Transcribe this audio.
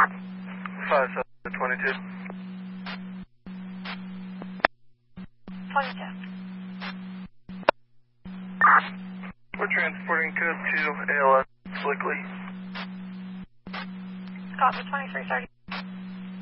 5722. 22. We're transporting code to ALS Slickley. Copy 2330.